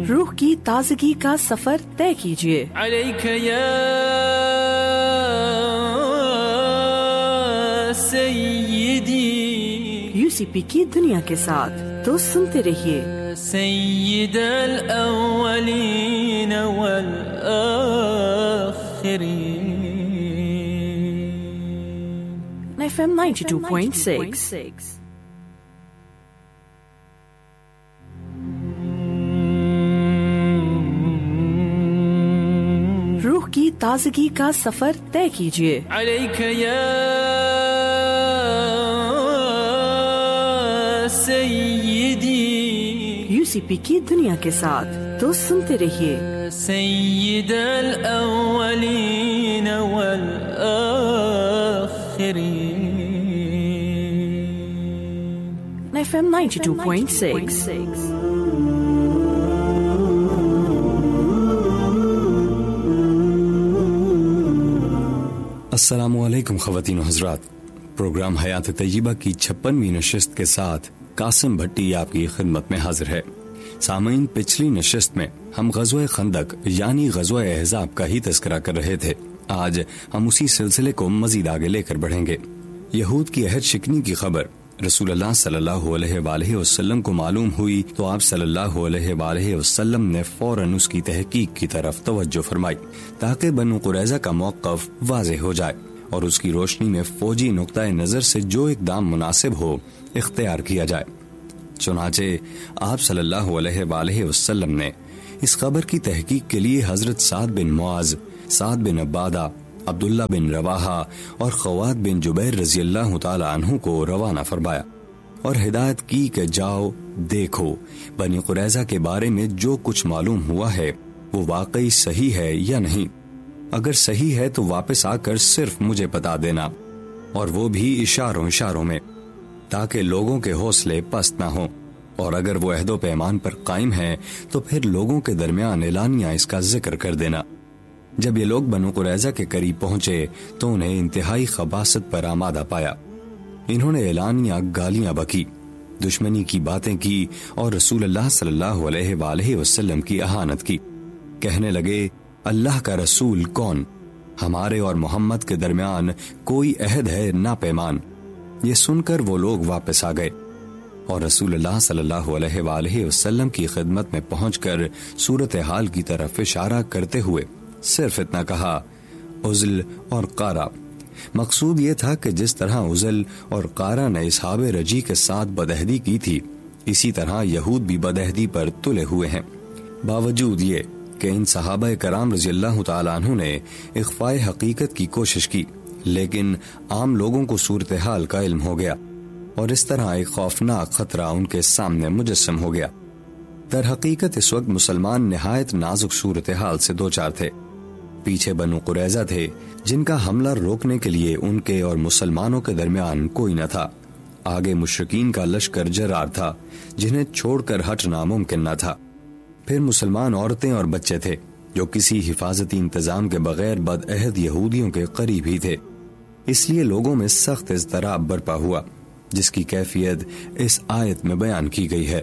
روح کی تازگی کا سفر طے کیجیے. علیک یا سیدی، UCP کی دنیا کے ساتھ. تو سنتے رہیے. سید الاولین والآخرین. FM 92.6. روح کی تازگی کا سفر طے کیجیے. علیک یا سیدی، UCP کی دنیا کے ساتھ. تو سنتے رہیے. سید الاولین والآخرین. FM 92.6. السلام علیکم خواتین و حضرات. پروگرام حیات طیبہ کی 56ویں نشست کے ساتھ قاسم بھٹی آپ کی خدمت میں حاضر ہے. سامعین، پچھلی نشست میں ہم غزوہ خندق یعنی غزوہ احزاب کا ہی تذکرہ کر رہے تھے. آج ہم اسی سلسلے کو مزید آگے لے کر بڑھیں گے. یہود کی عہد شکنی کی خبر رسول اللہ صلی اللہ علیہ وآلہ وسلم کو معلوم ہوئی تو آپ صلی اللہ علیہ وآلہ وسلم نے فوراً اس کی تحقیق کی طرف توجہ فرمائی تاکہ بنو قریظہ کا موقف واضح ہو جائے اور اس کی روشنی میں فوجی نقطہ نظر سے جو اقدام مناسب ہو اختیار کیا جائے. چنانچہ آپ صلی اللہ علیہ وآلہ وسلم نے اس خبر کی تحقیق کے لیے حضرت سعد بن معاذ، سعد بن عبادہ، عبداللہ بن رواحہ اور خوات بن جبیر رضی اللہ تعالی عنہ کو روانہ فرمایا اور ہدایت کی کہ جاؤ دیکھو بنی قریظہ کے بارے میں جو کچھ معلوم ہوا ہے وہ واقعی صحیح ہے یا نہیں. اگر صحیح ہے تو واپس آ کر صرف مجھے بتا دینا، اور وہ بھی اشاروں میں، تاکہ لوگوں کے حوصلے پست نہ ہوں، اور اگر وہ عہد و پیمان پر قائم ہے تو پھر لوگوں کے درمیان اعلانیہ اس کا ذکر کر دینا. جب یہ لوگ بنو قریظہ کے قریب پہنچے تو انہیں انتہائی خباثت پر آمادہ پایا. انہوں نے اعلانیہ گالیاں بکی، دشمنی کی باتیں کی اور رسول اللہ صلی اللہ علیہ وآلہ وسلم کی اہانت کی. کہنے لگے، اللہ کا رسول کون؟ ہمارے اور محمد کے درمیان کوئی عہد ہے نہ پیمان. یہ سن کر وہ لوگ واپس آ گئے اور رسول اللہ صلی اللہ علیہ وآلہ وسلم کی خدمت میں پہنچ کر صورتحال کی طرف اشارہ کرتے ہوئے صرف اتنا کہا، عزل اور قارہ. مقصود یہ تھا کہ جس طرح عزل اور قارہ نے اصحاب رجی کے ساتھ بدعہدی کی تھی، اسی طرح یہود بھی بدعہدی پر تلے ہوئے ہیں. باوجود یہ کہ ان صحابہ کرام رضی اللہ تعالیٰ عنہ نے اخفاء حقیقت کی کوشش کی، لیکن عام لوگوں کو صورتحال کا علم ہو گیا اور اس طرح ایک خوفناک خطرہ ان کے سامنے مجسم ہو گیا. در حقیقت اس وقت مسلمان نہایت نازک صورتحال سے دوچار تھے. پیچھے بنو قریظہ تھے جن کا حملہ روکنے کے لیے ان کے اور مسلمانوں کے درمیان کوئی نہ تھا. آگے مشرکین کا لشکر جرار تھا جنہیں چھوڑ کر ہٹنا ممکن نہ تھا. پھر مسلمان عورتیں اور بچے تھے جو کسی حفاظتی انتظام کے بغیر بدعہد یہودیوں کے قریب ہی تھے. اس لیے لوگوں میں سخت اضطراب برپا ہوا جس کی کیفیت اس آیت میں بیان کی گئی ہے.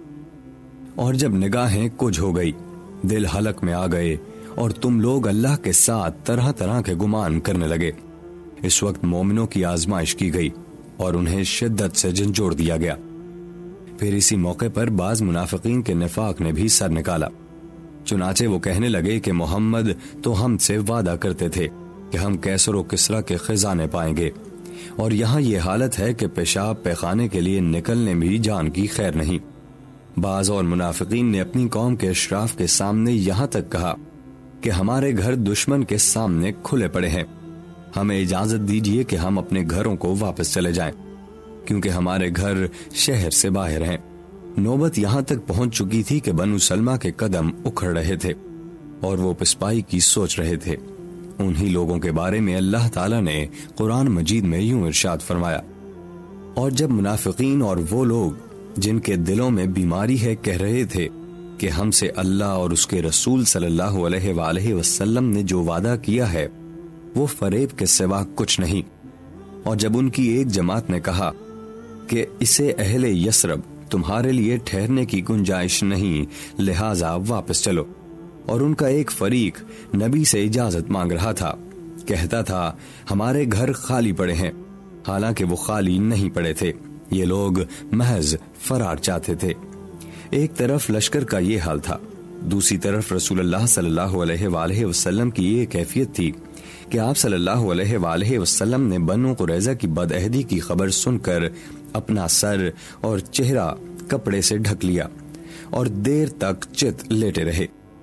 اور جب نگاہیں کج ہو گئی، دل حلق میں آ گئے اور تم لوگ اللہ کے ساتھ طرح طرح کے گمان کرنے لگے. اس وقت مومنوں کی آزمائش کی گئی اور انہیں شدت سے جھنجھوڑ دیا گیا. پھر اسی موقع پر بعض منافقین کے نفاق نے بھی سر نکالا. چنانچہ وہ کہنے لگے کہ محمد تو ہم سے وعدہ کرتے تھے کہ ہم کیسر و کسرا کے خزانے پائیں گے، اور یہاں یہ حالت ہے کہ پیشاب پیخانے کے لیے نکلنے بھی جان کی خیر نہیں. بعض اور منافقین نے اپنی قوم کے اشراف کے سامنے یہاں تک کہا کہ ہمارے گھر دشمن کے سامنے کھلے پڑے ہیں، ہمیں اجازت دیجیے کہ ہم اپنے گھروں کو واپس چلے جائیں، کیونکہ ہمارے گھر شہر سے باہر ہیں. نوبت یہاں تک پہنچ چکی تھی کہ بنو سلمہ کے قدم اکھڑ رہے تھے اور وہ پسپائی کی سوچ رہے تھے. انہی لوگوں کے بارے میں اللہ تعالیٰ نے قرآن مجید میں یوں ارشاد فرمایا، اور جب منافقین اور وہ لوگ جن کے دلوں میں بیماری ہے کہہ رہے تھے کہ ہم سے اللہ اور اس کے رسول صلی اللہ علیہ وآلہ وسلم نے جو وعدہ کیا ہے وہ فریب کے سوا کچھ نہیں، اور جب ان کی ایک جماعت نے کہا کہ اسے اہل یثرب تمہارے لیے ٹھہرنے کی گنجائش نہیں، لہٰذا واپس چلو۔ اور ان کا ایک فریق نبی سے اجازت مانگ رہا تھا، کہتا تھا ہمارے گھر خالی پڑے ہیں، حالانکہ وہ خالی نہیں پڑے تھے، یہ لوگ محض فرار چاہتے تھے۔ ایک طرف لشکر کا یہ حال تھا، دوسری طرف رسول اللہ صلی اللہ علیہ وآلہ وسلم کی یہ کیفیت تھی کہ آپ صلی اللہ علیہ وآلہ وسلم نے بنو قریظہ کی بدعہدی کی خبر سن کر اپنا سر اور چہرہ کپڑے سے ڈھک لیا اور دیر تک چت لیٹے رہے۔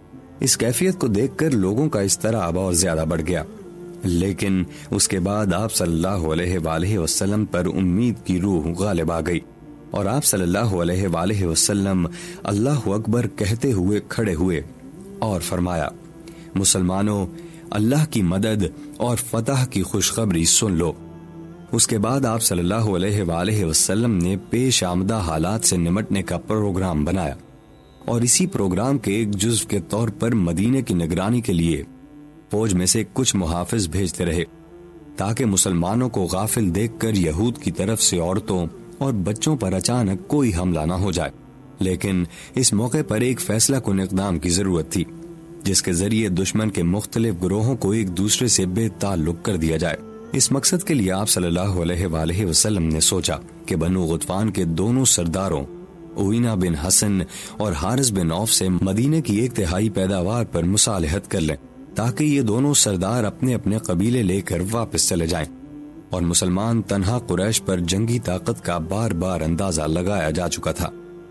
اس کیفیت کو دیکھ کر لوگوں کا اضطراب اور زیادہ بڑھ گیا، لیکن اس کے بعد آپ صلی اللہ علیہ وآلہ وسلم پر امید کی روح غالب آ گئی اور آپ صلی اللہ علیہ وآلہ وسلم اللہ اکبر کہتے ہوئے کھڑے ہوئے اور فرمایا، مسلمانوں، اللہ کی مدد اور فتح کی خوشخبری سن لو۔ اس کے بعد آپ صلی اللہ علیہ وآلہ وسلم نے پیش آمدہ حالات سے نمٹنے کا پروگرام بنایا اور اسی پروگرام کے ایک جزو کے طور پر مدینے کی نگرانی کے لیے فوج میں سے کچھ محافظ بھیجتے رہے تاکہ مسلمانوں کو غافل دیکھ کر یہود کی طرف سے عورتوں اور بچوں پر اچانک کوئی حملہ نہ ہو جائے۔ لیکن اس موقع پر ایک فیصلہ کن اقدام کی ضرورت تھی جس کے ذریعے دشمن کے مختلف گروہوں کو ایک دوسرے سے بے تعلق کر دیا جائے۔ اس مقصد کے لیے آپ صلی اللہ علیہ وآلہ وسلم نے سوچا کہ بنو غطفان کے دونوں سرداروں اوینہ بن حسن اور حارث بن عوف سے مدینے کی 1/3 پیداوار پر مصالحت کر لیں تاکہ یہ دونوں سردار اپنے اپنے قبیلے لے کر واپس چلے جائیں اور مسلمان تنہا قریش پر جنگی طاقت کا بار بار اندازہ لگایا جا چکا تھا،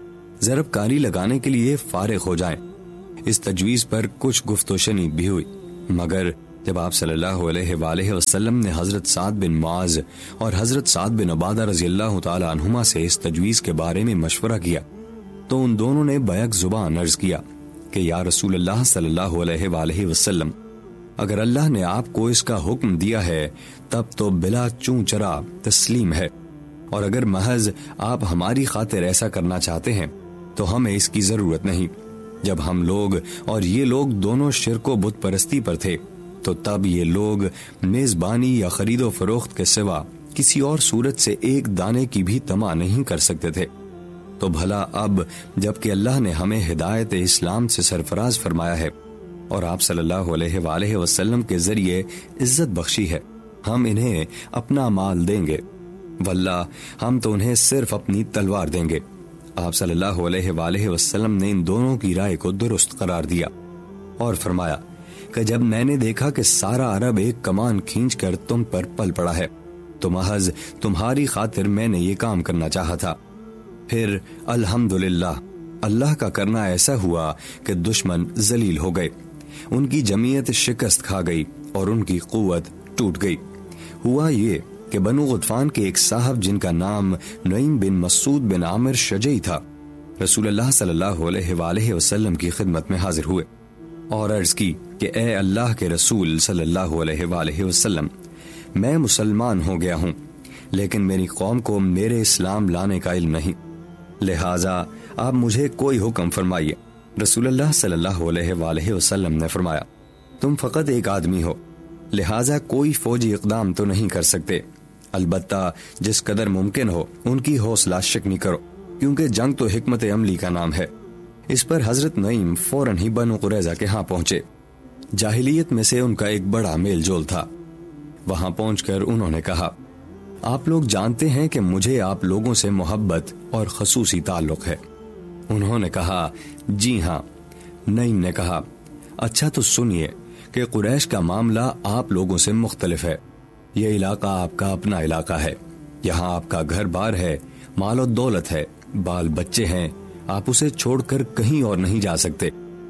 ضرب کاری لگانے کے لیے فارغ ہو جائیں۔ اس تجویز پر کچھ گفت و شنید بھی ہوئی، مگر جب آپ صلی اللہ علیہ وآلہ وسلم نے حضرت سعد بن معاذ اور حضرت سعد بن عبادہ رضی اللہ تعالی عنہما سے اس تجویز کے بارے میں مشورہ کیا تو ان دونوں نے بیک زبان عرض کیا کہ یا رسول اللہ صلی اللہ علیہ وآلہ وسلم، اگر اللہ نے آپ کو اس کا حکم دیا ہے تب تو بلا چون چرا تسلیم ہے، اور اگر محض آپ ہماری خاطر ایسا کرنا چاہتے ہیں تو ہمیں اس کی ضرورت نہیں۔ جب ہم لوگ اور یہ لوگ دونوں شرک و بت پرستی پر تھے تو تب یہ لوگ میزبانی یا خرید و فروخت کے سوا کسی اور صورت سے ایک دانے کی بھی طمع نہیں کر سکتے تھے، تو بھلا اب جب کہ اللہ نے ہمیں ہدایت اسلام سے سرفراز فرمایا ہے اور آپ صلی اللہ علیہ وآلہ وسلم کے ذریعے عزت بخشی ہے، ہم انہیں اپنا مال دیں گے، واللہ ہم تو انہیں صرف اپنی تلوار دیں گے۔ آپ صلی اللہ علیہ وآلہ وسلم نے ان دونوں کی رائے کو درست قرار دیا اور فرمایا کہ جب میں نے دیکھا کہ سارا عرب ایک کمان کھینچ کر تم پر پل پڑا ہے تو محض تمہاری خاطر میں نے یہ کام کرنا چاہا تھا۔ پھر الحمدللہ اللہ کا کرنا ایسا ہوا کہ دشمن ذلیل ہو گئے، ان کی جمعیت شکست کھا گئی اور ان کی قوت ٹوٹ گئی۔ ہوا یہ کہ بنو غطفان کے ایک صاحب جن کا نام نعیم بن مسعود بن عامر شجعی تھا، رسول اللہ صلی اللہ علیہ وآلہ وسلم کی خدمت میں حاضر ہوئے اور عرض کی کہ اے اللہ کے رسول صلی اللہ علیہ وآلہ وسلم، میں مسلمان ہو گیا ہوں لیکن میری قوم کو میرے اسلام لانے کا علم نہیں، لہٰذا آپ مجھے کوئی حکم فرمائیے۔ رسول اللہ صلی اللہ علیہ وآلہ وسلم نے فرمایا، تم فقط ایک آدمی ہو، لہٰذا کوئی فوجی اقدام تو نہیں کر سکتے، البتہ جس قدر ممکن ہو ان کی حوصلہ شکنی کرو، کیونکہ جنگ تو حکمت عملی کا نام ہے۔ اس پر حضرت نعیم فوراً ہی بنو قریظہ کے ہاں پہنچے۔ جاہلیت میں سے ان کا ایک بڑا میل جول تھا۔ وہاں پہنچ کر انہوں نے کہا، آپ لوگ جانتے ہیں کہ مجھے آپ لوگوں سے محبت اور خصوصی تعلق ہے۔ انہوں نے کہا، جی ہاں۔ نعیم نے کہا، اچھا تو سنیے کہ قریش کا معاملہ آپ لوگوں سے مختلف ہے۔ یہ علاقہ آپ کا اپنا علاقہ ہے، یہاں آپ کا گھر بار ہے، مال و دولت ہے، بال بچے ہیں، آپ اسے چھوڑ کر کہیں اور نہیں جا سکتے۔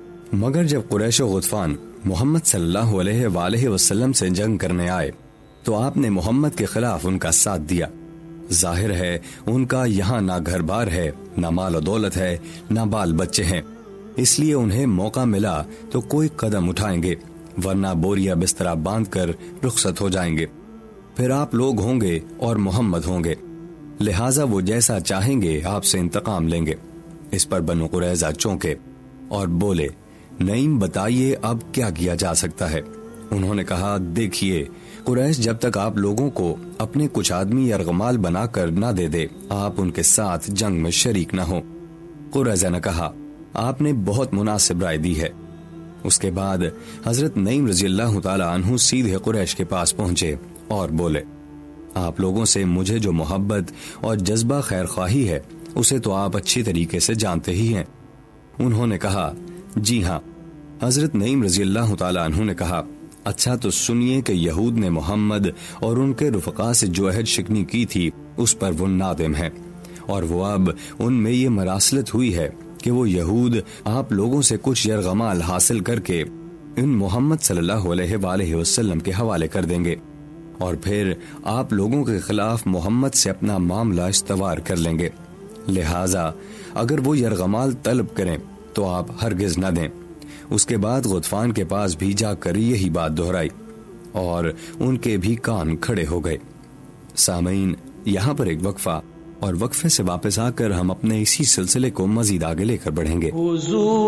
مگر جب قریش و غطفان محمد صلی اللہ علیہ وآلہ وسلم سے جنگ کرنے آئے تو آپ نے محمد کے خلاف ان کا ساتھ دیا۔ ظاہر ہے ان کا یہاں نہ گھر بار ہے، نہ مال و دولت ہے، نہ بال بچے ہیں، اس لیے انہیں موقع ملا تو کوئی قدم اٹھائیں گے، ورنہ بوریا بسترا باندھ کر رخصت ہو جائیں گے۔ پھر آپ لوگ ہوں گے اور محمد ہوں گے، لہٰذا وہ جیسا چاہیں گے آپ سے انتقام لیں گے۔ اس پر بنو قریظہ چونکے اور بولے، نعیم بتائیے اب کیا کیا جا سکتا ہے؟ انہوں نے کہا، دیکھیے قریش جب تک آپ لوگوں کو اپنے کچھ آدمی یرغمال بنا کر نہ دے دے آپ ان کے ساتھ جنگ میں شریک نہ ہوں۔ قریظہ نے کہا آپ نے بہت مناسب رائے دی ہے۔ اس کے بعد حضرت نعیم رضی اللہ تعالی عنہ سیدھے قریش کے پاس پہنچے اور بولے آپ لوگوں سے مجھے جو محبت اور جذبہ خیر خواہی ہے اسے تو آپ اچھی طریقے سے جانتے ہی ہیں۔ انہوں نے کہا جی ہاں۔ حضرت نعیم رضی اللہ تعالی عنہ نے کہا اچھا تو سنیے کہ یہود نے محمد اور ان کے رفقا سے جو عہد شکنی کی تھی اس پر وہ نادم ہیں، اور وہ اب ان میں یہ مراسلت ہوئی ہے کہ وہ یہود آپ لوگوں سے کچھ یرغمال حاصل کر کے ان محمد صلی اللہ علیہ وآلہ وسلم کے حوالے کر دیں گے، اور پھر آپ لوگوں کے خلاف محمد سے اپنا معاملہ استوار کر لیں گے۔ لہٰذا اگر وہ یرغمال طلب کریں تو آپ ہرگز نہ دیں۔ اس کے بعد غطفان کے پاس بھی جا کر یہی بات دہرائی اور ان کے بھی کان کھڑے ہو گئے۔ سامعین، یہاں پر ایک وقفہ، اور وقفے سے واپس آ کر ہم اپنے اسی سلسلے کو مزید آگے لے کر بڑھیں گے۔